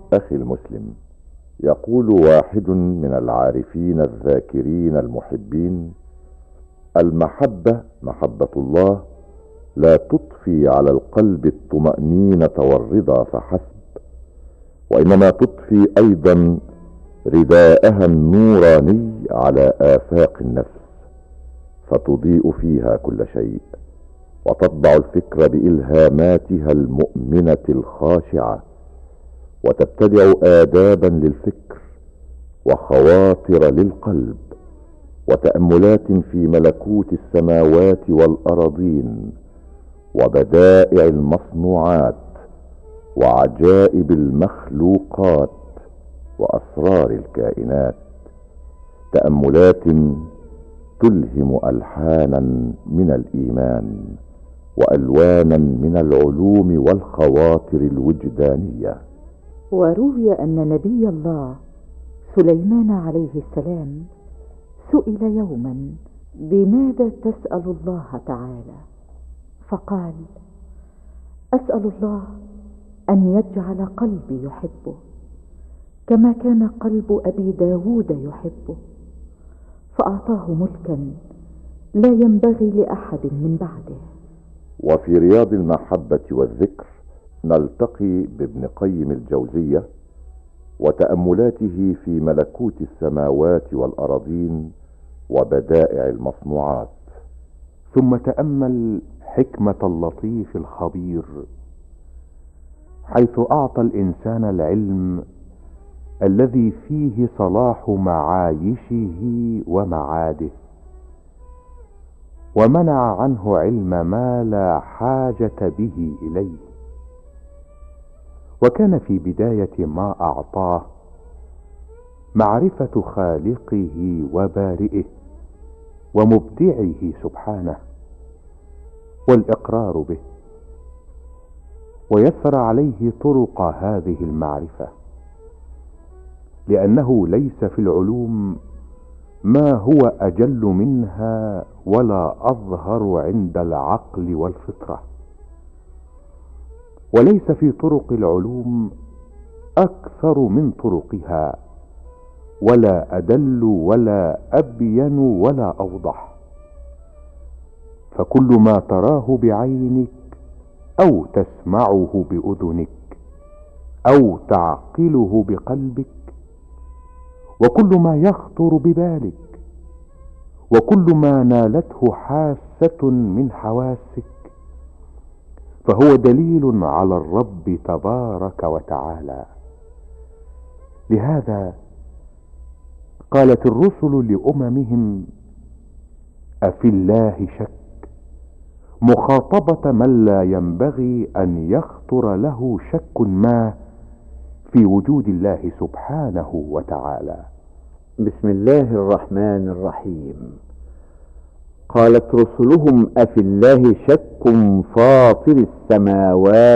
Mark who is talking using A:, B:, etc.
A: أخي المسلم، يقول واحد من العارفين الذاكرين المحبين: المحبة محبة الله لا تضفي على القلب الطمأنينة والرضا فحسب، وإنما تضفي أيضا رداءها النوراني على آفاق النفس، فتضيء فيها كل شيء، وتطبع الفكر بإلهاماتها المؤمنة الخاشعة، وتبتدع آدابا للفكر وخواطر للقلب وتأملات في ملكوت السماوات والأراضين وبدائع المصنوعات وعجائب المخلوقات وأسرار الكائنات، تأملات تلهم ألحانا من الإيمان وألوانا من العلوم والخواطر الوجدانية.
B: وروي أن نبي الله سليمان عليه السلام سئل يوما: بماذا تسأل الله تعالى؟ فقال: أسأل الله أن يجعل قلبي يحبه كما كان قلب أبي داود يحبه، فأعطاه ملكا لا ينبغي لأحد من بعده.
A: وفي رياض المحبة والذكر نلتقي بابن قيم الجوزية وتأملاته في ملكوت السماوات والأراضين وبدائع المصنوعات.
C: ثم تأمل حكمة اللطيف الخبير، حيث أعطى الإنسان العلم الذي فيه صلاح معايشه ومعاده، ومنع عنه علم ما لا حاجة به إليه. وكان في بداية ما أعطاه معرفة خالقه وبارئه ومبدعه سبحانه، والإقرار به، ويسر عليه طرق هذه المعرفة، لأنه ليس في العلوم ما هو أجل منها ولا أظهر عند العقل والفطرة، وليس في طرق العلوم أكثر من طرقها، ولا أدل ولا أبين ولا أوضح. فكل ما تراه بعينك أو تسمعه بأذنك أو تعقله بقلبك، وكل ما يخطر ببالك، وكل ما نالته حاسة من حواسك، فهو دليل على الرب تبارك وتعالى. لهذا قالت الرسل لأممهم: أفي الله شك، مخاطبة من لا ينبغي أن يخطر له شك ما في وجود الله سبحانه وتعالى.
D: بسم الله الرحمن الرحيم. قالت رسلهم: أفي الله شك فاطر السماوات